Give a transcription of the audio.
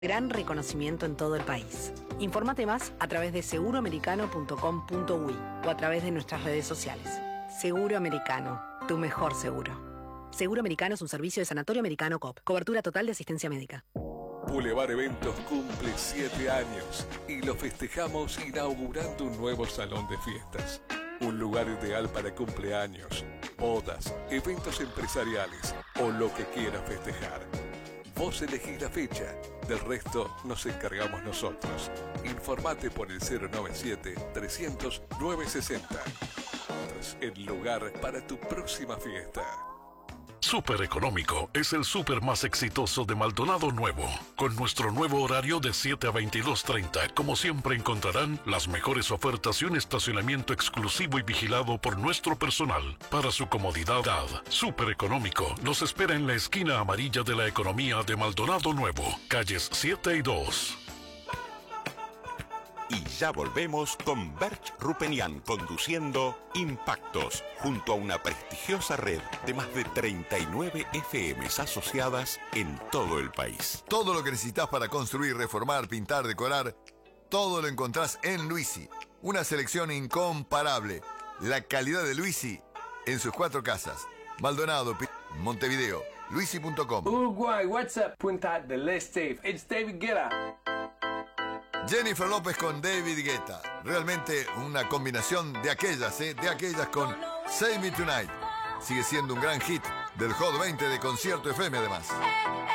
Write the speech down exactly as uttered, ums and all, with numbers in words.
Gran reconocimiento en todo el país. Infórmate más a través de seguro americano punto com punto uy o a través de nuestras redes sociales. Seguro Americano, tu mejor seguro. Seguro Americano es un servicio de Sanatorio Americano C O P. Cobertura total de asistencia médica. Boulevard Eventos cumple siete años y lo festejamos inaugurando un nuevo salón de fiestas. Un lugar ideal para cumpleaños, bodas, eventos empresariales o lo que quieras festejar. Vos elegís la fecha, del resto nos encargamos nosotros. Informate por el cero noventa y siete, trescientos, novecientos sesenta. El lugar para tu próxima fiesta. Súper Económico es el súper más exitoso de Maldonado Nuevo. Con nuestro nuevo horario de siete a veintidós treinta, como siempre encontrarán las mejores ofertas y un estacionamiento exclusivo y vigilado por nuestro personal. Para su comodidad, Súper Económico los espera en la esquina amarilla de la economía de Maldonado Nuevo, calles siete y dos. Y ya volvemos con Berch Rupenian conduciendo Impactos, junto a una prestigiosa red de más de treinta y nueve F Ms asociadas en todo el país. Todo lo que necesitas para construir, reformar, pintar, decorar, todo lo encontrás en Luisi. Una selección incomparable. La calidad de Luisi en sus cuatro casas. Maldonado, Montevideo, luisi punto com. Uruguay, what's up? Punta del Este. It's David Guetta. Jennifer López con David Guetta. Realmente una combinación de aquellas, ¿eh? De aquellas con Save Me Tonight. Sigue siendo un gran hit del Hot veinte de Concierto F M además.